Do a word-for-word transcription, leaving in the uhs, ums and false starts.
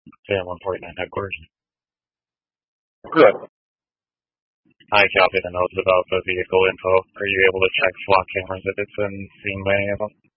Sam one forty-nine headquarters. Good. I copy the notes about the vehicle info. Are you able to check SWAT cameras if it's been seen by any of them?